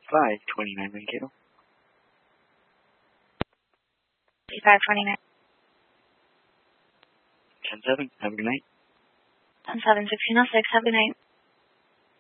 529 Mankato. 529. 10-7. Have a good night. 10-7, 1606. Have a good night.